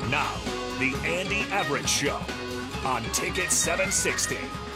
Now, the Andy Everett Show on Ticket 760.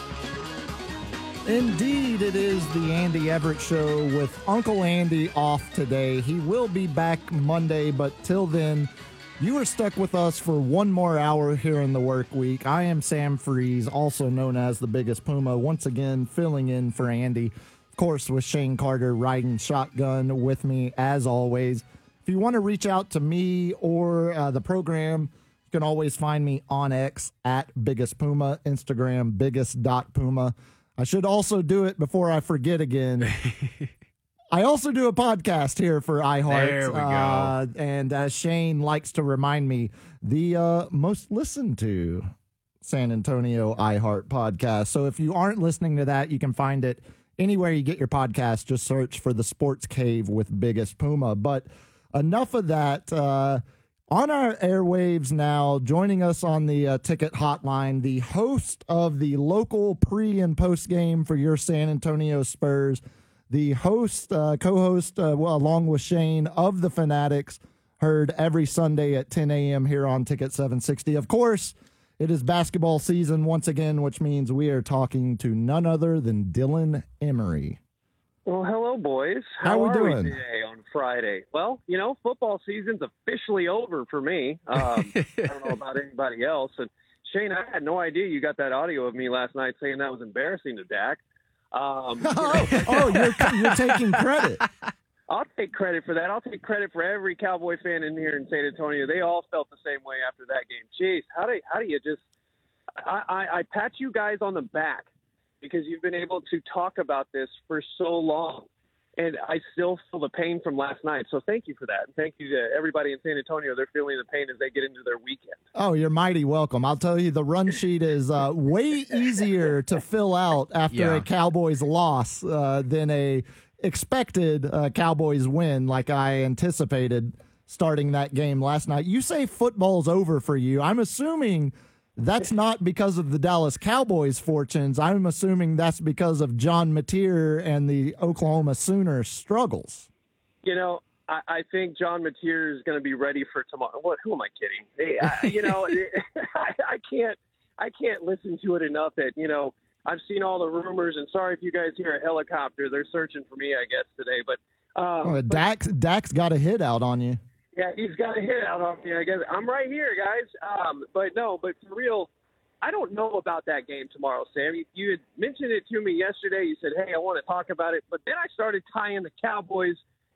Indeed, it is the Andy Everett Show with Uncle Andy off today. He will be back Monday, but till then, you are stuck with us for one more hour here in the work week. I am Sam Freeze, also known as the Biggest Puma, once again filling in for Andy. Of course, with Shane Carter riding shotgun with me as always. If you want to reach out to me or the program, you can always find me on X at Biggest Puma, Instagram biggest.puma. I should also do it before I forget again. I also do a podcast here for iHeart. There we go. And as Shane likes to remind me, the most listened to San Antonio iHeart podcast. So if you aren't listening to that, you can find it anywhere you get your podcast. Just search for the Sports Cave with Biggest Puma. But enough of that. On our airwaves now, joining us on the ticket hotline, the host of the local pre- and post-game for your San Antonio Spurs, the host, co-host, along with Shane, of the Fanatics, heard every Sunday at 10 a.m. here on Ticket 760. Of course, it is basketball season once again, which means we are talking to none other than Dylan Emery. Well, hello, boys. How we are doing? we today on Friday? Well, you know, football season's officially over for me. I don't know about anybody else. And Shane, I had no idea you got that audio of me last night saying that was embarrassing to Dak. You're taking credit. I'll take credit for that. I'll take credit for every Cowboy fan in here in San Antonio. They all felt the same way after that game. Jeez, how do you just? I pat you guys on the back because you've been able to talk about this for so long, and I still feel the pain from last night. So thank you for that, and thank you to everybody in San Antonio. They're feeling the pain as they get into their weekend. Oh, you're mighty welcome. I'll tell you, the run sheet is way easier to fill out after a Cowboys loss than a expected Cowboys win like I anticipated starting that game last night. You say football's over for you. I'm assuming that's not because of the Dallas Cowboys' fortunes. I'm assuming that's because of John Mateer and the Oklahoma Sooners' struggles. You know, I think John Mateer is going to be ready for tomorrow. What? Who am I kidding? I can't listen to it enough that, you know, I've seen all the rumors, and sorry if you guys hear a helicopter. They're searching for me, I guess, today. But Dak's got a hit out on you. Yeah, he's got a hit out on me, I guess. I'm right here, guys. But for real, I don't know about that game tomorrow, Sam. You had mentioned it to me yesterday. You said, hey, I want to talk about it. But then I started tying the Cowboys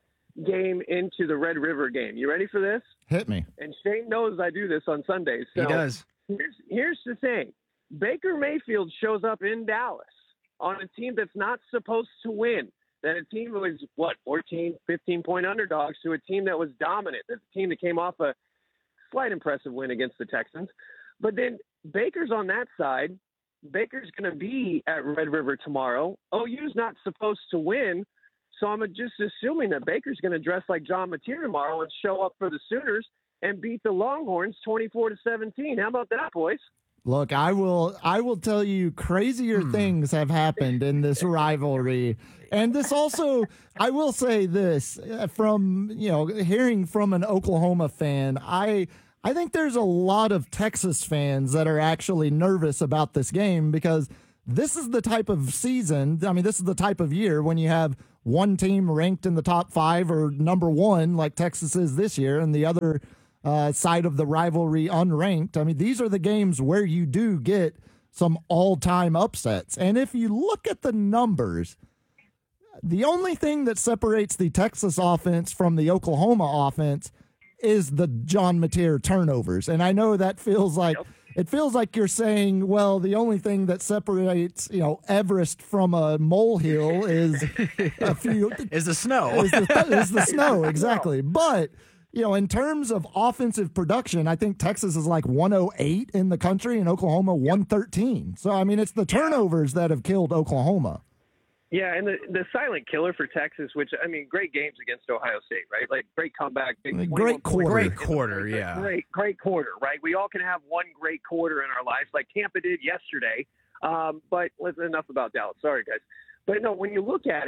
game into the Red River game. You ready for this? Hit me. And Shane knows I do this on Sundays. So he does. Here's the thing. Baker Mayfield shows up in Dallas on a team that's not supposed to win. That a team was, 14, 15-point underdogs to a team that was dominant. That's a team that came off a slight impressive win against the Texans. But then Baker's on that side. Baker's going to be at Red River tomorrow. OU's not supposed to win. So I'm just assuming that Baker's going to dress like John Mateer tomorrow and show up for the Sooners and beat the Longhorns 24-17. How about that, boys? Look, I will tell you, crazier things have happened in this rivalry. And this also, I will say this, from, hearing from an Oklahoma fan, I think there's a lot of Texas fans that are actually nervous about this game because this is the type of season, this is the type of year when you have one team ranked in the top 5 or number 1 like Texas is this year and the other side of the rivalry unranked. These are the games where you do get some all-time upsets. And if you look at the numbers, the only thing that separates the Texas offense from the Oklahoma offense is the John Mateer turnovers. And I know that feels like it feels like you're saying, well, the only thing that separates, Everest from a molehill is is the snow. is the snow, exactly. But in terms of offensive production, I think Texas is like 108 in the country and Oklahoma 113. So, it's the turnovers that have killed Oklahoma. Yeah, and the silent killer for Texas, which, great games against Ohio State, right? Like, great comeback. Great quarter. Great quarter, yeah. Great quarter, right? We all can have one great quarter in our lives, like Tampa did yesterday. But listen, enough about Dallas. Sorry, guys. But, no, when you look at it,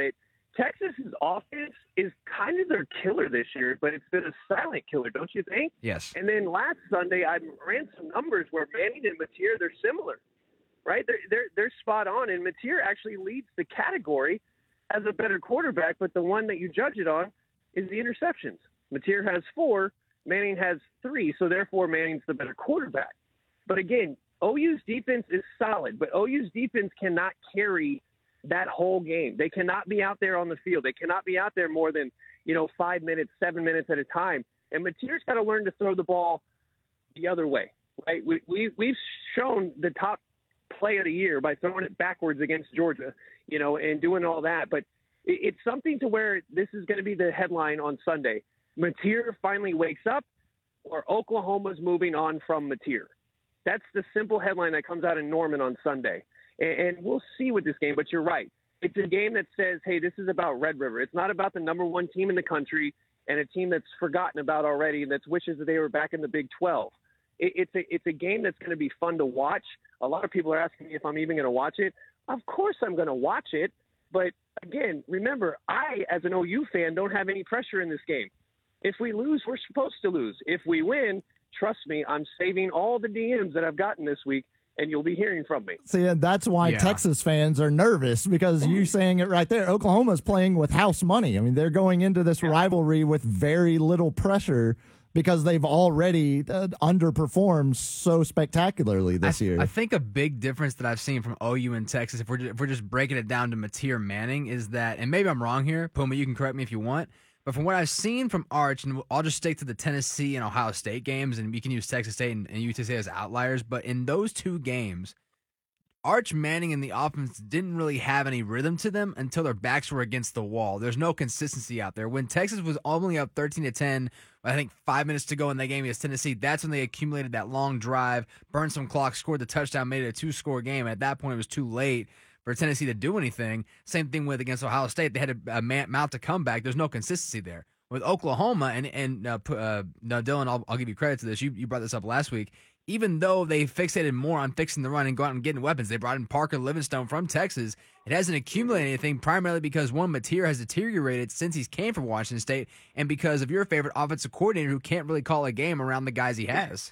Texas's offense is kind of their killer this year, but it's been a silent killer, don't you think? Yes. And then last Sunday, I ran some numbers where Manning and Mateer, they're similar, right? They're spot on, and Mateer actually leads the category as a better quarterback, but the one that you judge it on is the interceptions. Mateer has 4, Manning has 3, so therefore Manning's the better quarterback. But again, OU's defense is solid, but OU's defense cannot carry that whole game. They cannot be out there on the field. They cannot be out there more than, 5 minutes, 7 minutes at a time. And Mateer's got to learn to throw the ball the other way, right? We've shown the top play of the year by throwing it backwards against Georgia, and doing all that. But it's something to where this is going to be the headline on Sunday. Mateer finally wakes up, or Oklahoma's moving on from Mateer. That's the simple headline that comes out in Norman on Sunday. And we'll see with this game, but you're right. It's a game that says, hey, this is about Red River. It's not about the number 1 team in the country and a team that's forgotten about already and that wishes that they were back in the Big 12. It's a game that's going to be fun to watch. A lot of people are asking me if I'm even going to watch it. Of course I'm going to watch it. But, again, remember, I, as an OU fan, don't have any pressure in this game. If we lose, we're supposed to lose. If we win, trust me, I'm saving all the DMs that I've gotten this week, and you'll be hearing from me. See, and that's why Texas fans are nervous, because you're saying it right there. Oklahoma's playing with house money. I mean, they're going into this rivalry with very little pressure because they've already underperformed so spectacularly this year. I think a big difference that I've seen from OU and Texas, if we're just breaking it down to Mateer Manning, is that, and maybe I'm wrong here, Puma, you can correct me if you want, but from what I've seen from Arch, and I'll just stick to the Tennessee and Ohio State games, and we can use Texas State and UTSA as outliers, but in those 2 games, Arch Manning and the offense didn't really have any rhythm to them until their backs were against the wall. There's no consistency out there. When Texas was only up 13-10, I think 5 minutes to go in that game against Tennessee, that's when they accumulated that long drive, burned some clock, scored the touchdown, made it a 2-score game. At that point, it was too late for Tennessee to do anything. Same thing with against Ohio State. They had to mount a comeback. There's no consistency there. With Oklahoma, and Dylan, I'll give you credit to this. You brought this up last week. Even though they fixated more on fixing the run and going out and getting weapons, they brought in Parker Livingstone from Texas. It hasn't accumulated anything, primarily because, one, Mateer has deteriorated since he's came from Washington State, and because of your favorite offensive coordinator who can't really call a game around the guys he has.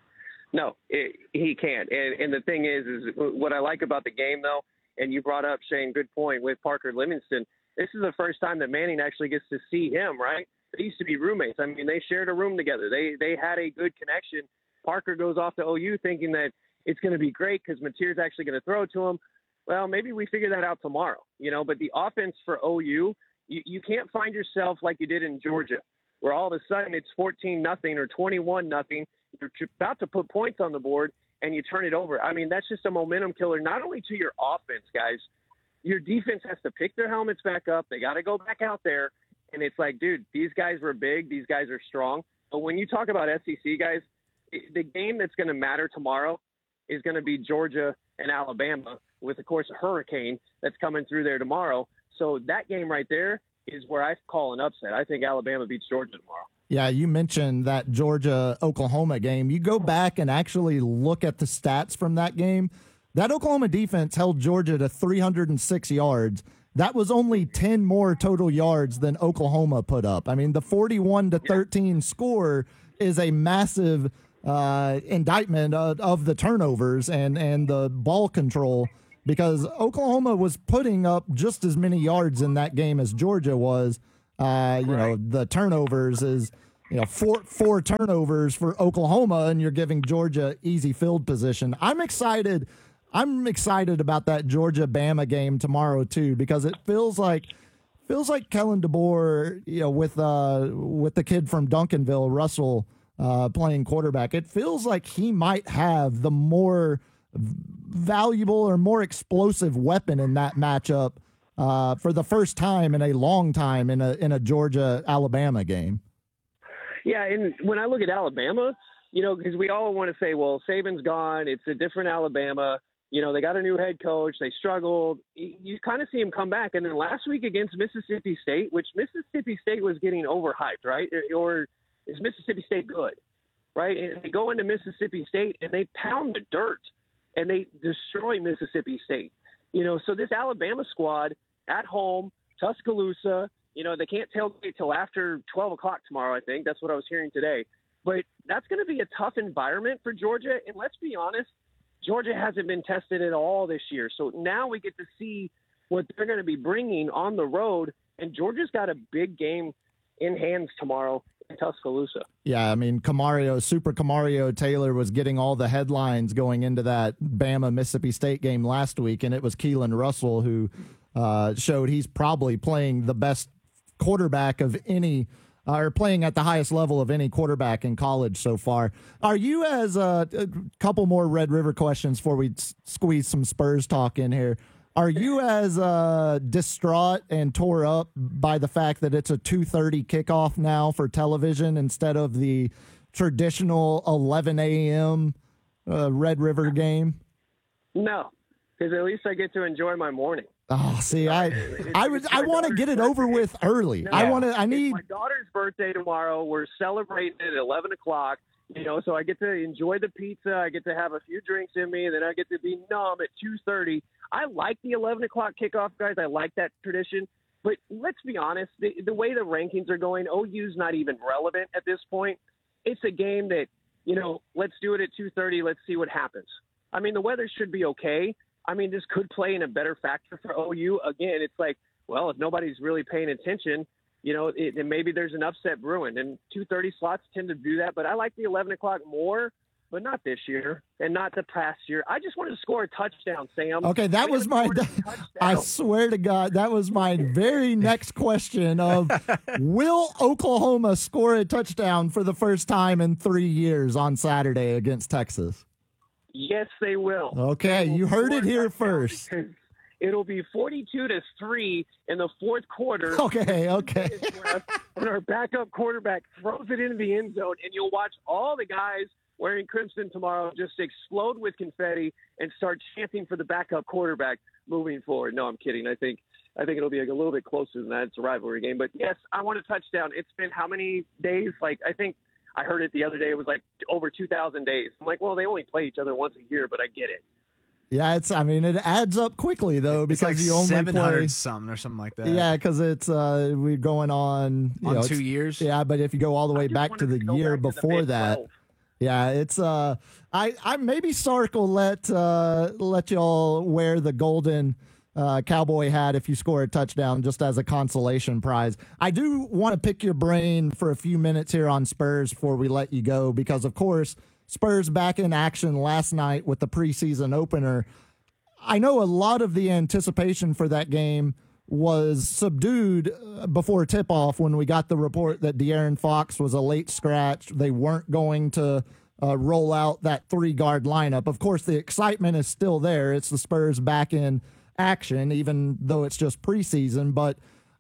No, he can't. And the thing is what I like about the game, though, and you brought up, Shane, good point, with Parker Livingston, this is the first time that Manning actually gets to see him, right? They used to be roommates. I mean, they shared a room together. They had a good connection. Parker goes off to OU thinking that it's going to be great because Mateer's actually going to throw it to him. Well, maybe we figure that out tomorrow, but the offense for OU, you can't find yourself like you did in Georgia, where all of a sudden it's 14-0 or 21-0. You're about to put points on the board and you turn it over. I mean, that's just a momentum killer, not only to your offense, guys. Your defense has to pick their helmets back up. They got to go back out there. And it's like, dude, these guys were big. These guys are strong. But when you talk about SEC guys, the game that's going to matter tomorrow is going to be Georgia and Alabama with, of course, a hurricane that's coming through there tomorrow. So that game right there is where I call an upset. I think Alabama beats Georgia tomorrow. Yeah, you mentioned that Georgia-Oklahoma game. You go back and actually look at the stats from that game. That Oklahoma defense held Georgia to 306 yards. That was only 10 more total yards than Oklahoma put up. I mean, the 41-13 score is a massive indictment of the turnovers and the ball control, because Oklahoma was putting up just as many yards in that game as Georgia was. The turnovers is, four turnovers for Oklahoma, and you're giving Georgia easy field position. I'm excited about that Georgia-Bama game tomorrow too, because it feels like Kellen DeBoer, with the kid from Duncanville, Russell, playing quarterback. It feels like he might have the more valuable or more explosive weapon in that matchup for the first time in a long time in a Georgia-Alabama game. Yeah, and when I look at Alabama, because we all want to say, well, Saban's gone, it's a different Alabama. They got a new head coach. They struggled. You kind of see him come back. And then last week against Mississippi State, which Mississippi State was getting overhyped, right? Or is Mississippi State good, right? And they go into Mississippi State and they pound the dirt and they destroy Mississippi State. So this Alabama squad at home, Tuscaloosa. They can't tailgate till after 12 o'clock tomorrow, I think. That's what I was hearing today. But that's going to be a tough environment for Georgia. And let's be honest, Georgia hasn't been tested at all this year. So now we get to see what they're going to be bringing on the road. And Georgia's got a big game in hands tomorrow in Tuscaloosa. Yeah, I mean, Super Camario Taylor was getting all the headlines going into that Bama-Mississippi State game last week, and it was Keelan Russell who showed he's probably playing the best quarterback of any or playing at the highest level of any quarterback in college so far. Are you, as a couple more Red River questions before we squeeze some Spurs talk in here, are you as distraught and tore up by the fact that it's a 2:30 kickoff now for television instead of the traditional 11 a.m. Red River game? No, because at least I get to enjoy my morning. Oh, see, I want to get it over with early. No, I need my daughter's birthday tomorrow. We're celebrating it at 11 o'clock. So I get to enjoy the pizza. I get to have a few drinks in me, and then I get to be numb at 2:30. I like the 11 o'clock kickoff, guys. I like that tradition. But let's be honest, the way the rankings are going, OU's not even relevant at this point. It's a game that, let's do it at 2:30. Let's see what happens. I mean, the weather should be okay. I mean, this could play in a better factor for OU. Again, it's like, well, if nobody's really paying attention, and maybe there's an upset brewing. And 2:30 slots tend to do that. But I like the 11 o'clock more, but not this year and not the past year. I just wanted to score a touchdown, Sam. Okay, that was I swear to God, that was my very next question of, will Oklahoma score a touchdown for the first time in 3 years on Saturday against Texas? Yes, they will. Okay, you heard it here first. It'll be 42-3 in the fourth quarter. Okay. When our backup quarterback throws it into the end zone, and you'll watch all the guys wearing crimson tomorrow just explode with confetti and start chanting for the backup quarterback moving forward. No, I'm kidding. I think it'll be a little bit closer than that. It's a rivalry game. But, yes, I want a touchdown. It's been how many days? I think I heard it the other day. It was over 2,000 days. I'm like, well, they only play each other once a year, but I get it. Yeah, it adds up quickly though, because you only 700 play something or something like that. Yeah, because it's we're going on 2 years. Yeah, but if you go all the way back to the year before that, yeah, it's I maybe Sark will let y'all wear the golden cowboy hat if you score a touchdown, just as a consolation prize. I do want to pick your brain for a few minutes here on Spurs before we let you go, because of course Spurs back in action last night with the preseason opener. I know a lot of the anticipation for that game was subdued before tip-off when we got the report that De'Aaron Fox was a late scratch. They weren't going to roll out that three-guard lineup. Of course, the excitement is still there. It's the Spurs back in action, even though it's just preseason. But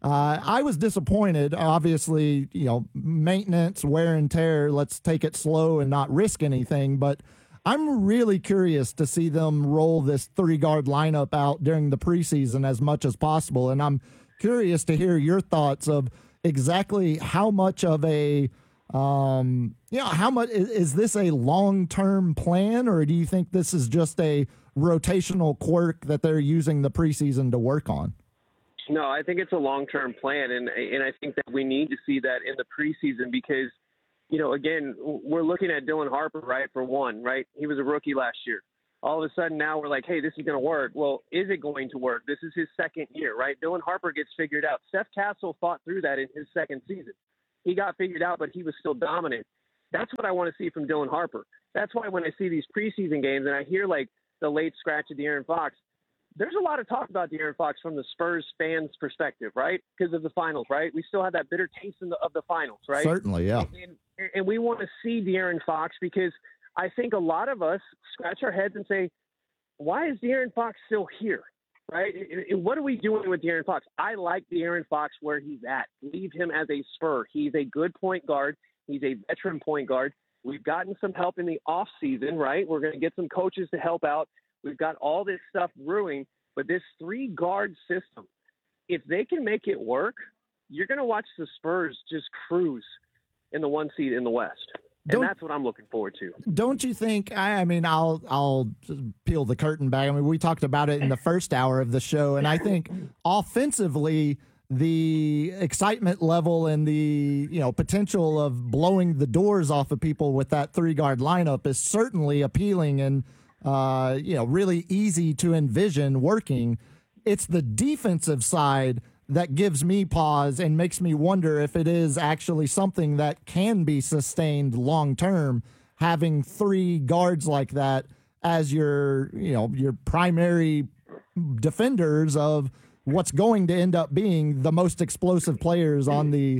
I was disappointed. Obviously, maintenance, wear and tear, let's take it slow and not risk anything. But I'm really curious to see them roll this three-guard lineup out during the preseason as much as possible. And I'm curious to hear your thoughts of exactly how much of a, how much is this a long-term plan, or do you think this is just a rotational quirk that they're using the preseason to work on? No, I think it's a long-term plan, and I think that we need to see that in the preseason because, again, we're looking at Dylan Harper, right, for one, right? He was a rookie last year. All of a sudden now we're like, hey, this is going to work. Well, is it going to work? This is his second year, right? Dylan Harper gets figured out. Seth Castle fought through that in his second season. He got figured out, but he was still dominant. That's what I want to see from Dylan Harper. That's why when I see these preseason games and I hear, the late scratch of De'Aaron Fox, there's a lot of talk about De'Aaron Fox from the Spurs fans' perspective, right? Because of the finals, right? We still have that bitter taste of the finals, right? Certainly, yeah. And we want to see De'Aaron Fox because I think a lot of us scratch our heads and say, why is De'Aaron Fox still here, right? What are we doing with De'Aaron Fox? I like De'Aaron Fox where he's at. Leave him as a Spur. He's a good point guard. He's a veteran point guard. We've gotten some help in the offseason, right? We're going to get some coaches to help out. We've got all this stuff brewing, but this three-guard system, if they can make it work, you're going to watch the Spurs just cruise in the 1 seed in the West. And that's what I'm looking forward to. Don't you think, I'll peel the curtain back. We talked about it in the first hour of the show, and I think offensively the excitement level and the potential of blowing the doors off of people with that 3-guard lineup is certainly appealing and really easy to envision working. It's the defensive side that gives me pause and makes me wonder if it is actually something that can be sustained long term, having 3 guards like that as your primary defenders of what's going to end up being the most explosive players on the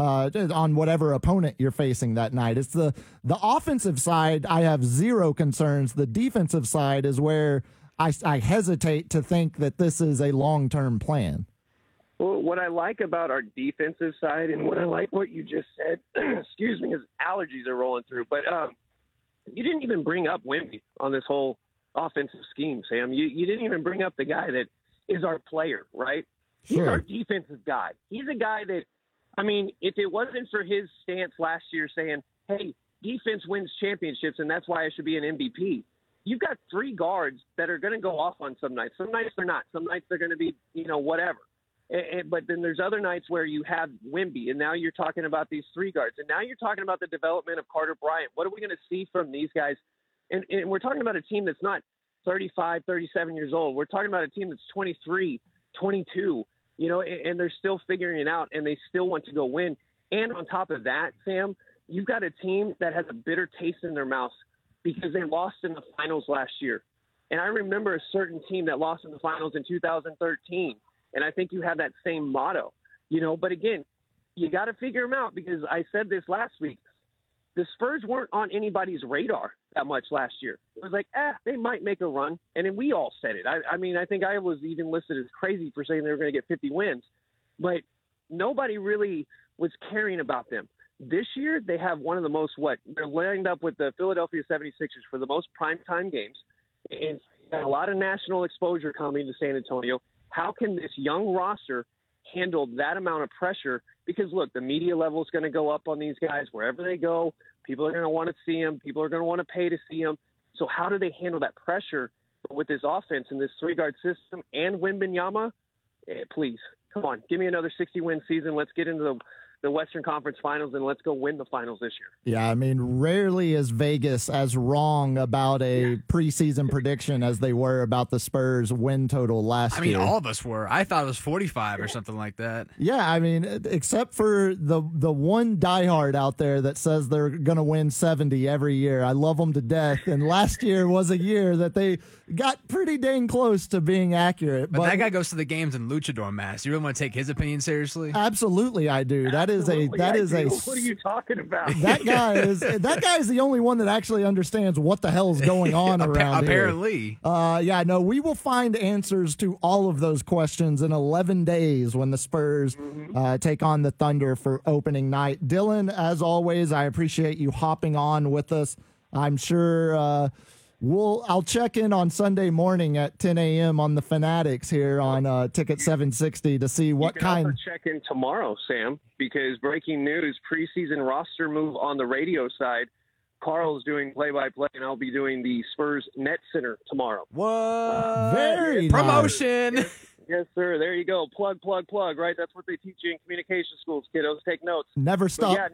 on whatever opponent you're facing that night. It's the offensive side I have zero concerns. The defensive side is where I hesitate to think that this is a long-term plan. Well, what I like about our defensive side and what I like what you just said, excuse me, is allergies are rolling through. But you didn't even bring up Wemby on this whole offensive scheme, Sam. You didn't even bring up the guy that is our player, right? He's our defensive guy. He's a guy that, I mean, if it wasn't for his stance last year saying, hey, defense wins championships and that's why I should be an MVP, you've got 3 guards that are going to go off on some nights. Some nights they're not. Some nights they're going to be, whatever. But then there's other nights where you have Wemby, and now you're talking about these 3 guards. And now you're talking about the development of Carter Bryant. What are we going to see from these guys? And we're talking about a team that's not 35, 37 years old. We're talking about a team that's 23, 22, and they're still figuring it out, and they still want to go win. And on top of that, Sam, you've got a team that has a bitter taste in their mouth because they lost in the finals last year. And I remember a certain team that lost in the finals in 2013. And I think you have that same motto, but again, you got to figure them out because I said this last week. The Spurs weren't on anybody's radar that much last year. It was like, they might make a run. And then we all said it. I mean, I think I was even listed as crazy for saying they were going to get 50 wins, but nobody really was caring about them. This year, they have one of the most, they're lined up with the Philadelphia 76ers for the most primetime games. And got a lot of national exposure coming to San Antonio. How can this young roster handle that amount of pressure? Because, look, the media level is going to go up on these guys. Wherever they go, people are going to want to see them. People are going to want to pay to see them. So how do they handle that pressure with this offense and this 3-guard system and Wembanyama? Please, come on. Give me another 60-win season. Let's get into the Western Conference Finals, and let's go win the finals this year. Yeah, I mean, rarely is Vegas as wrong about a preseason prediction as they were about the Spurs win total last year. I mean, all of us were. I thought it was 45 or something like that. Yeah, I mean, except for the one diehard out there that says they're going to win 70 every year. I love them to death, and last year was a year that they got pretty dang close to being accurate. But that guy goes to the games in luchador masks. You really want to take his opinion seriously? Absolutely, I do. That is a. What are you talking about? That guy is the only one that actually understands what the hell is going on around apparently. Here. We will find answers to all of those questions in 11 days when the Spurs take on the Thunder for opening night. Dylan, as always, I appreciate you hopping on with us. I'm sure I'll check in on Sunday morning at 10 a.m. on the Fanatics here on Ticket 760 to see what kind. You can also check in tomorrow, Sam, because breaking news: preseason roster move on the radio side. Carl's doing play-by-play, and I'll be doing the Spurs Net Center tomorrow. What? Very promotion. Nice. Yes, sir. There you go. Plug, right? That's what they teach you in communication schools, kiddos. Take notes. Never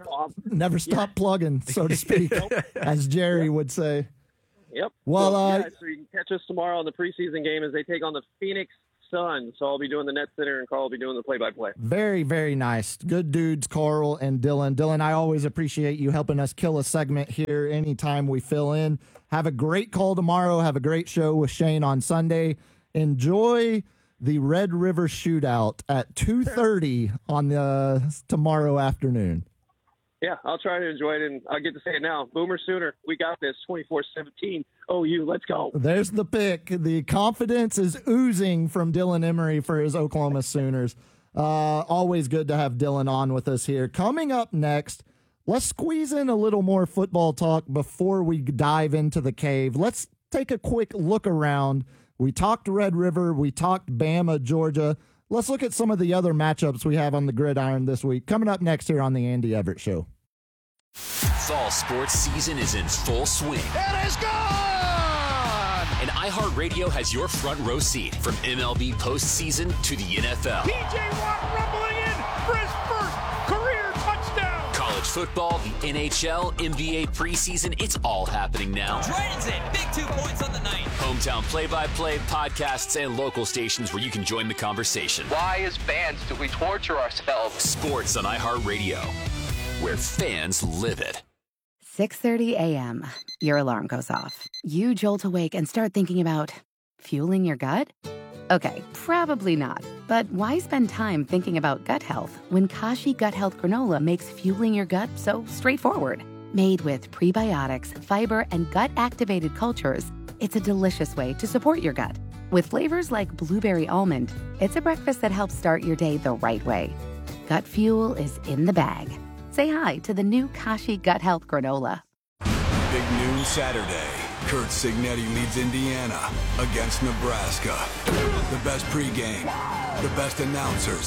stop plugging, so to speak, as Jerry would say. Yep. Well, so you can catch us tomorrow on the preseason game as they take on the Phoenix Suns. So I'll be doing the Net Center, and Carl will be doing the play-by-play. Very, very nice. Good dudes, Carl and Dylan. Dylan, I always appreciate you helping us kill a segment here anytime we fill in. Have a great call tomorrow. Have a great show with Shane on Sunday. Enjoy the Red River Shootout at 2:30 on the tomorrow afternoon. Yeah, I'll try to enjoy it, and I'll get to say it now. Boomer Sooner, we got this. 24-17. OU, let's go. There's the pick. The confidence is oozing from Dylan Emery for his Oklahoma Sooners. Always good to have Dylan on with us here. Coming up next, let's squeeze in a little more football talk before we dive into the cave. Let's take a quick look around. We talked Red River. We talked Bama, Georgia. Let's look at some of the other matchups we have on the gridiron this week. Coming up next here on the Andy Everett Show. Fall sports season is in full swing. It is gone! And iHeartRadio has your front row seat from MLB postseason to the NFL. P.J. Watt rumbling in for his first career touchdown! College football, the NHL, NBA preseason, it's all happening now. Dragons in, big 2 points on the night. Hometown play-by-play, podcasts, and local stations where you can join the conversation. Why, as fans, do we torture ourselves? Sports on iHeartRadio, where fans live it. 6:30 a.m. Your alarm goes off. You jolt awake and start thinking about fueling your gut? Okay, probably not. But why spend time thinking about gut health when Kashi Gut Health Granola makes fueling your gut so straightforward? Made with prebiotics, fiber, and gut-activated cultures, it's a delicious way to support your gut. With flavors like blueberry almond, it's a breakfast that helps start your day the right way. Gut fuel is in the bag. Say hi to the new Kashi Gut Health Granola. Big noon Saturday. Kurt Signetti leads Indiana against Nebraska. The best pregame, the best announcers.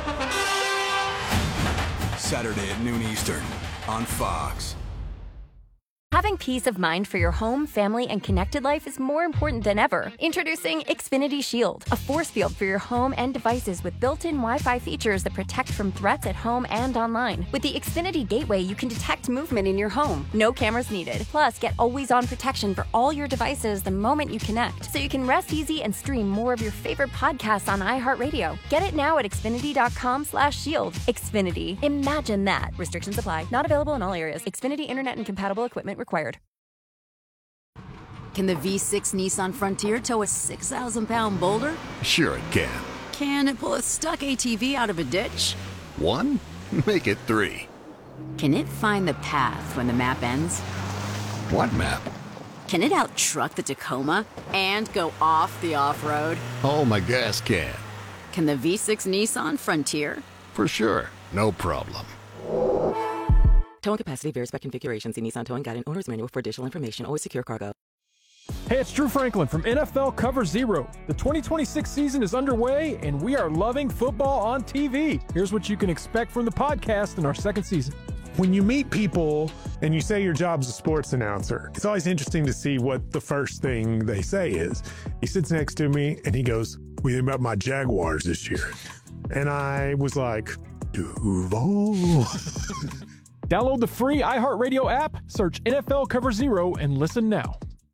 Saturday at noon Eastern on Fox. Having peace of mind for your home, family, and connected life is more important than ever. Introducing Xfinity Shield, a force field for your home and devices with built-in Wi-Fi features that protect from threats at home and online. With the Xfinity Gateway, you can detect movement in your home. No cameras needed. Plus, get always-on protection for all your devices the moment you connect, so you can rest easy and stream more of your favorite podcasts on iHeartRadio. Get it now at Xfinity.com/shield. Xfinity. Imagine that. Restrictions apply. Not available in all areas. Xfinity Internet and compatible equipment required. Can the V6 Nissan Frontier tow a 6,000-pound boulder? Sure it can. Can it pull a stuck ATV out of a ditch? 1? Make it 3. Can it find the path when the map ends? What map? Can it out-truck the Tacoma and go off the off-road? Oh, my gas can. Can the V6 Nissan Frontier? For sure. No problem. Towing capacity varies by configuration. See Nissan Towing Guide and Owner's Manual for additional information. Always secure cargo. Hey, it's Drew Franklin from NFL Cover Zero. The 2026 season is underway, and we are loving football on TV. Here's what you can expect from the podcast in our second season. When you meet people and you say your job's a sports announcer, it's always interesting to see what the first thing they say is. He sits next to me, and he goes, "What do you think about my Jaguars this year?" And I was like, Duval. Download the free iHeartRadio app, search NFL Cover Zero, and listen now.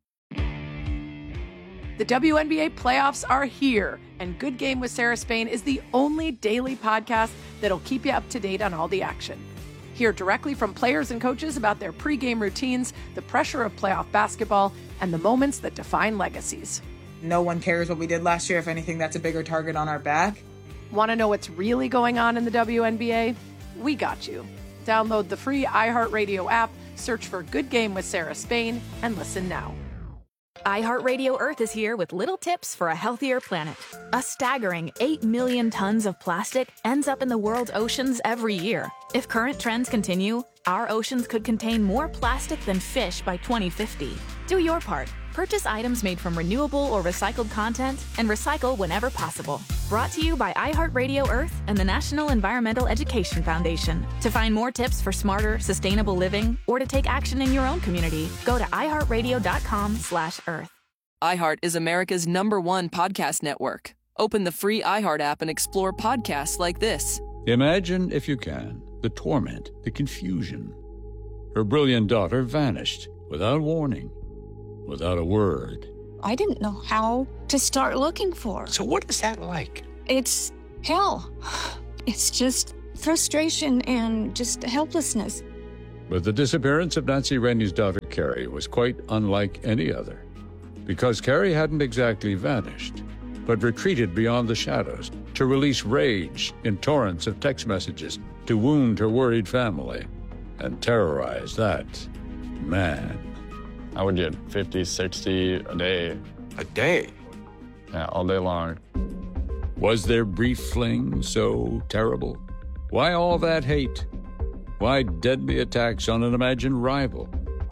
The WNBA playoffs are here, and Good Game with Sarah Spain is the only daily podcast that'll keep you up to date on all the action. Hear directly from players and coaches about their pregame routines, the pressure of playoff basketball, and the moments that define legacies. No one cares what we did last year. If anything, that's a bigger target on our back. Want to know what's really going on in the WNBA? We got you. Download the free iHeartRadio app, search for Good Game with Sarah Spain, and listen now. iHeartRadio Earth is here with little tips for a healthier planet. A staggering 8 million tons of plastic ends up in the world's oceans every year. If current trends continue, our oceans could contain more plastic than fish by 2050. Do your part. Purchase items made from renewable or recycled content and recycle whenever possible. Brought to you by iHeartRadio Earth and the National Environmental Education Foundation. To find more tips for smarter, sustainable living or to take action in your own community, go to iHeartRadio.com/Earth. iHeart is America's #1 podcast network. Open the free iHeart app and explore podcasts like this. Imagine, if you can, the torment, the confusion. Her brilliant daughter vanished without warning, without a word. I didn't know how to start looking for her. So what is that like? It's hell. It's just frustration and just helplessness. But the disappearance of Nancy Rainey's daughter, Carrie, was quite unlike any other. Because Carrie hadn't exactly vanished, but retreated beyond the shadows to release rage in torrents of text messages to wound her worried family and terrorize that man. I would get 50, 60 a day. A day? Yeah, all day long. Was their brief fling so terrible? Why all that hate? Why deadly attacks on an imagined rival?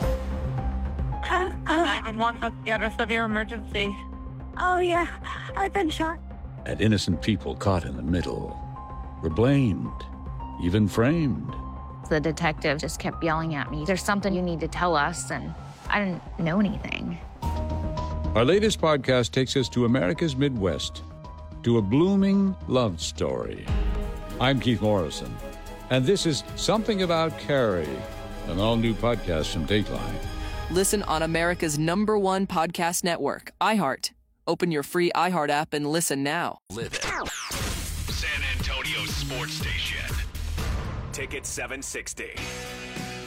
911, what's the address of your emergency? Oh, yeah, I've been shot. And innocent people caught in the middle were blamed, even framed, The detective just kept yelling at me, "There's something you need to tell us," and I didn't know anything. Our latest podcast takes us to America's Midwest, to a blooming love story. I'm Keith Morrison, and this is Something About Carrie, an all-new podcast from Dateline. Listen on America's #1 podcast network, iHeart. Open your free iHeart app and listen now. Live it. San Antonio's sports station. Ticket 760.